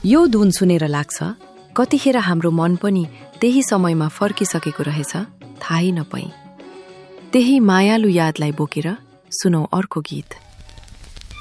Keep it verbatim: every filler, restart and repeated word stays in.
यो धुन सुनेर लाग्छ कतिखेर हाम्रो मन पनि त्यही समयमा फर्किसकेको रहेछ थाहै नपाई। त्यही मायालु यादलाई बोकेर सुनौ अर्को गीत।